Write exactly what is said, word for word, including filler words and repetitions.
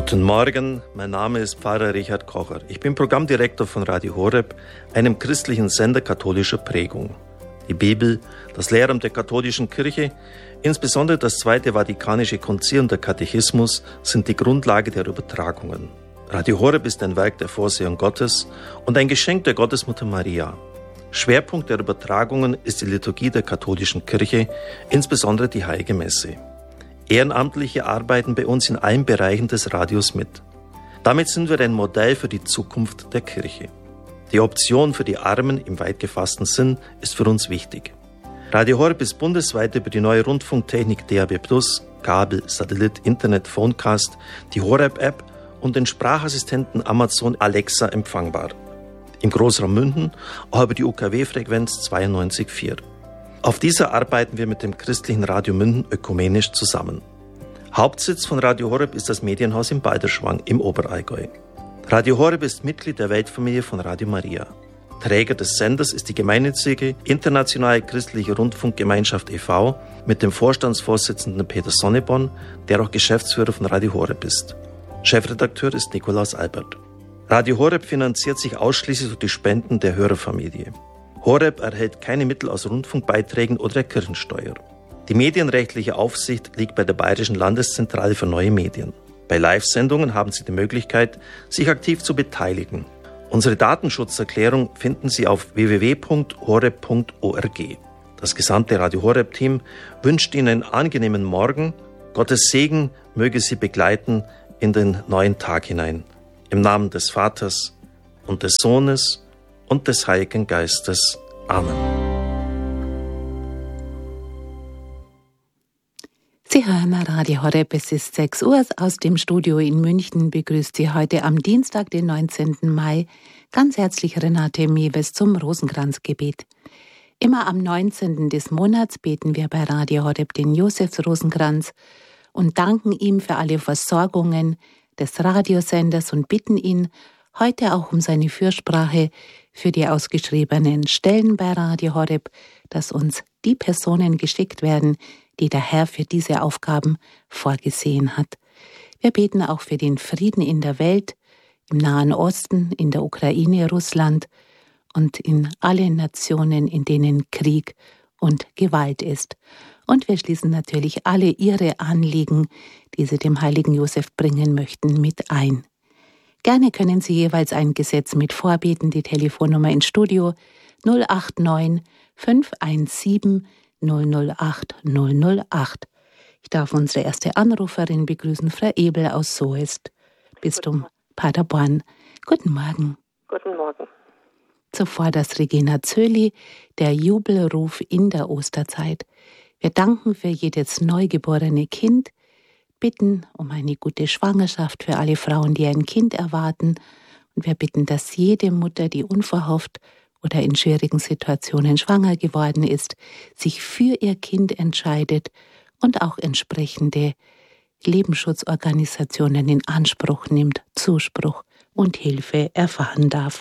Guten Morgen, mein Name ist Pfarrer Richard Kocher. Ich bin Programmdirektor von Radio Horeb, einem christlichen Sender katholischer Prägung. Die Bibel, das Lehramt der katholischen Kirche, insbesondere das Zweite Vatikanische Konzil und der Katechismus sind die Grundlage der Übertragungen. Radio Horeb ist ein Werk der Vorsehung Gottes und ein Geschenk der Gottesmutter Maria. Schwerpunkt der Übertragungen ist die Liturgie der katholischen Kirche, insbesondere die Heilige Messe. Ehrenamtliche arbeiten bei uns in allen Bereichen des Radios mit. Damit sind wir ein Modell für die Zukunft der Kirche. Die Option für die Armen im weit gefassten Sinn ist für uns wichtig. Radio Horeb ist bundesweit über die neue Rundfunktechnik D A B plus, Kabel, Satellit, Internet, Phonecast, die Horeb-App und den Sprachassistenten Amazon Alexa empfangbar. Im Großraum München auch über die U K W-Frequenz zweiundneunzig Komma vier. Auf dieser arbeiten wir mit dem christlichen Radio München ökumenisch zusammen. Hauptsitz von Radio Horeb ist das Medienhaus in Balderschwang im Oberallgäu. Radio Horeb ist Mitglied der Weltfamilie von Radio Maria. Träger des Senders ist die gemeinnützige Internationale Christliche Rundfunkgemeinschaft e V mit dem Vorstandsvorsitzenden Peter Sonneborn, der auch Geschäftsführer von Radio Horeb ist. Chefredakteur ist Nikolaus Albert. Radio Horeb finanziert sich ausschließlich durch die Spenden der Hörerfamilie. Horeb erhält keine Mittel aus Rundfunkbeiträgen oder der Kirchensteuer. Die medienrechtliche Aufsicht liegt bei der Bayerischen Landeszentrale für neue Medien. Bei Live-Sendungen haben Sie die Möglichkeit, sich aktiv zu beteiligen. Unsere Datenschutzerklärung finden Sie auf w w w punkt horeb punkt org. Das gesamte Radio Horeb-Team wünscht Ihnen einen angenehmen Morgen. Gottes Segen möge Sie begleiten in den neuen Tag hinein. Im Namen des Vaters und des Sohnes und des Heiligen Geistes. Amen. Sie hören Radio Horeb, es ist sechs Uhr. Aus dem Studio in München begrüßt Sie heute am Dienstag, den neunzehnten Mai, ganz herzlich Renate Mewes zum Rosenkranzgebet. Immer am neunzehnten des Monats beten wir bei Radio Horeb den Josefsrosenkranz und danken ihm für alle Versorgungen des Radiosenders und bitten ihn heute auch um seine Fürsprache für die ausgeschriebenen Stellen bei Radio Horeb, dass uns die Personen geschickt werden, die der Herr für diese Aufgaben vorgesehen hat. Wir beten auch für den Frieden in der Welt, im Nahen Osten, in der Ukraine, Russland und in allen Nationen, in denen Krieg und Gewalt ist. Und wir schließen natürlich alle Ihre Anliegen, die Sie dem heiligen Josef bringen möchten, mit ein. Gerne können Sie jeweils ein Gesetz mit vorbeten, die Telefonnummer ins Studio null acht neun fünf eins sieben null null acht null null acht. Ich darf unsere erste Anruferin begrüßen, Frau Ebel aus Soest, Bistum Paderborn. Guten Morgen. Guten Morgen. Zuvor das Regina Zöli, der Jubelruf in der Osterzeit. Wir danken für jedes neugeborene Kind, bitten um eine gute Schwangerschaft für alle Frauen, die ein Kind erwarten. Und wir bitten, dass jede Mutter, die unverhofft oder in schwierigen Situationen schwanger geworden ist, sich für ihr Kind entscheidet und auch entsprechende Lebensschutzorganisationen in Anspruch nimmt, Zuspruch und Hilfe erfahren darf.